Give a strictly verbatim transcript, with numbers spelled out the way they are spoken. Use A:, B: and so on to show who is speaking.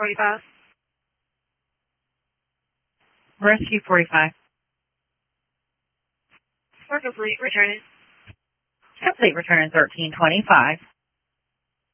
A: forty-five.
B: Rescue forty-five.
A: We're complete. Returning.
B: Complete return thirteen twenty-five.